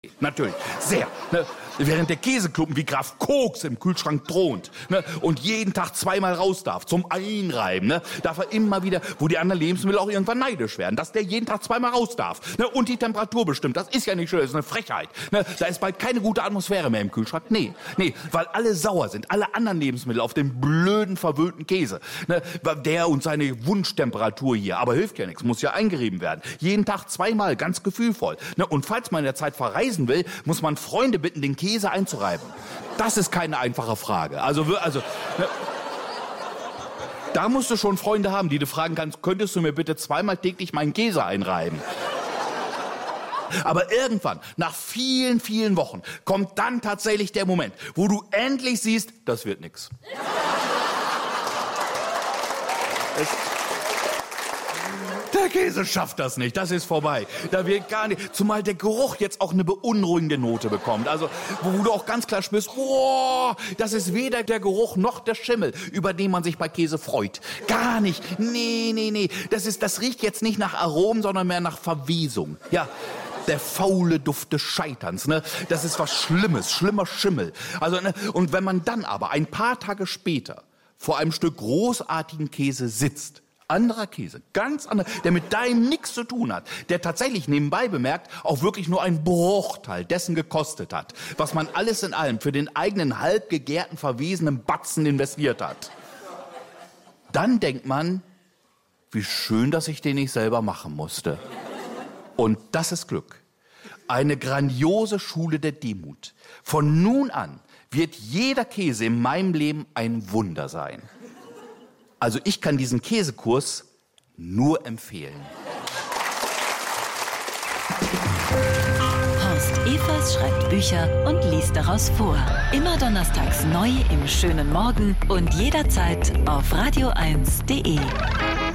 Natürlich, sehr. Ne? Während der Käseklumpen wie Graf Koks im Kühlschrank thront, ne? Und jeden Tag zweimal raus darf zum Einreiben, ne? Darf er immer wieder, wo die anderen Lebensmittel auch irgendwann neidisch werden, dass der jeden Tag zweimal raus darf, ne? Und die Temperatur bestimmt, das ist ja nicht schön, das ist eine Frechheit, ne? Da ist bald keine gute Atmosphäre mehr im Kühlschrank, nee, weil alle sauer sind, alle anderen Lebensmittel auf den blöden, verwöhnten Käse, ne? Der und seine Wunschtemperatur hier, aber hilft ja nichts, muss ja eingerieben werden, jeden Tag zweimal, ganz gefühlvoll, ne? Und falls man in der Zeit verreisen will, muss man Freunde bitten, den Käse einzureiben. Das ist keine einfache Frage. Also ne, da musst du schon Freunde haben, die du fragen kannst, könntest du mir bitte zweimal täglich meinen Käse einreiben? Aber irgendwann, nach vielen, vielen Wochen, kommt dann tatsächlich der Moment, wo du endlich siehst, das wird nix. Der Käse schafft das nicht, das ist vorbei. Da wird gar nicht, zumal der Geruch jetzt auch eine beunruhigende Note bekommt. Also, wo du auch ganz klar spürst, boah, das ist weder der Geruch noch der Schimmel, über den man sich bei Käse freut. Gar nicht. Nee. Das riecht jetzt nicht nach Aromen, sondern mehr nach Verwesung. Ja. Der faule Duft des Scheiterns, ne? Das ist was Schlimmes, schlimmer Schimmel. Also, ne? Und wenn man dann aber ein paar Tage später vor einem Stück großartigen Käse sitzt, anderer Käse, ganz anderer, der mit deinem nichts zu tun hat, der tatsächlich nebenbei bemerkt auch wirklich nur ein Bruchteil dessen gekostet hat, was man alles in allem für den eigenen halb gegärten, verwesenen Batzen investiert hat. Dann denkt man, wie schön, dass ich den nicht selber machen musste. Und das ist Glück. Eine grandiose Schule der Demut. Von nun an wird jeder Käse in meinem Leben ein Wunder sein. Also ich kann diesen Käsekurs nur empfehlen. Horst Evers schreibt Bücher und liest daraus vor. Immer donnerstags neu im schönen Morgen und jederzeit auf radio1.de.